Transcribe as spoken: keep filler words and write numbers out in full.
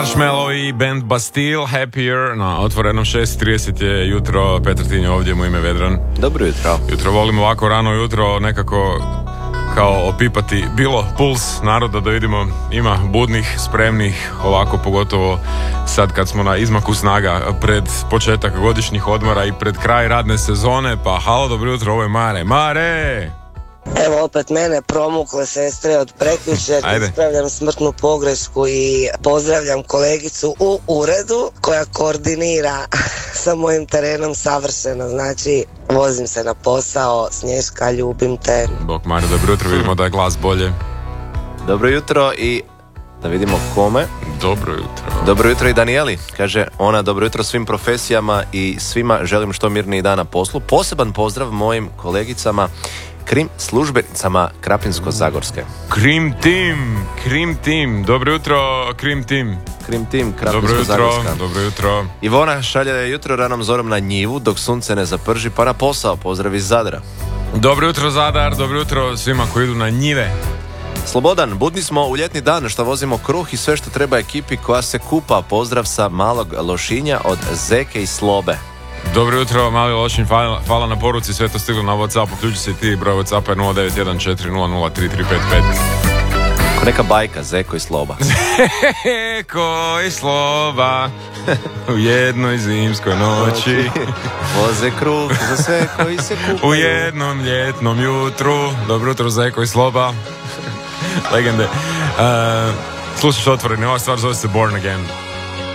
Marshmallow i band Bastille, Happier, na otvorenom šest trideset je jutro, Petar Tinjo ovdje, mu ime Vedran. Dobro jutro. Jutro volim ovako rano jutro nekako kao opipati bilo puls naroda, da vidimo ima budnih, spremnih, ovako pogotovo sad kad smo na izmaku snaga pred početak godišnjih odmora i pred kraj radne sezone. Pa halo, dobro jutro, ovo je Mare. Mare! Evo opet mene promukle sestre od prekjučer, ispravljam smrtnu pogrešku i pozdravljam kolegicu u uredu koja koordinira sa mojim terenom savršeno, znači vozim se na posao. Snješka, ljubim te. Bok Mare, dobro jutro, vidimo da je glas bolje. Dobro jutro i da vidimo kome. Dobro jutro. Dobro jutro i Danijeli, kaže ona, dobro jutro svim profesijama i svima želim što mirniji dan na poslu. Poseban pozdrav mojim kolegicama Krim službenicama Krapinsko-zagorske. Krim tim, Krim tim, dobro jutro Krim tim. Krim tim, Krapinsko-zagorska. Dobro jutro, dobro jutro. Ivona šalje jutro ranom zorom na njivu dok sunce ne zaprži pa na posao, pozdrav iz Zadra. Dobro jutro Zadar, dobro jutro svima koji idu na njive. Slobodan, budni smo u ljetni dan što vozimo kruh i sve što treba ekipi koja se kupa, pozdrav sa Malog Lošinja od Zeke i Slobe. Dobro jutro, Mali Lošinj, hvala, hvala na poruci, sve to stiglo na WhatsApp, uključi se i ti, broj WhatsApp je nula devet jedan četiri nula nula tri tri pet pet. Ko neka bajka, Zeko i Sloba. Zeko i Sloba u jednoj zimskoj noći voze kruh za sve koji se kupaju u jednom ljetnom jutru. Dobro jutro, Zeko i Sloba. Legende. Uh, slušaš Otvoreni, ova stvar zove se Born Again.